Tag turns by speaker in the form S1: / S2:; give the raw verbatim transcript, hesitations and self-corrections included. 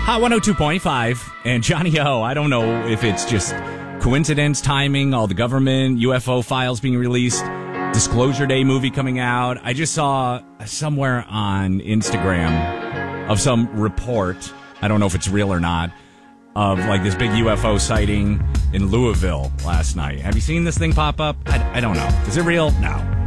S1: Hot one oh two point five and Johnny O. I don't know if it's just coincidence, timing, all the government, U F O files being released, Disclosure Day movie coming out. I just saw somewhere on Instagram of some report, I don't know if it's real or not, of like this big U F O sighting in Louisville last night. Have you seen this thing pop up? I, I don't know. Is it real? No.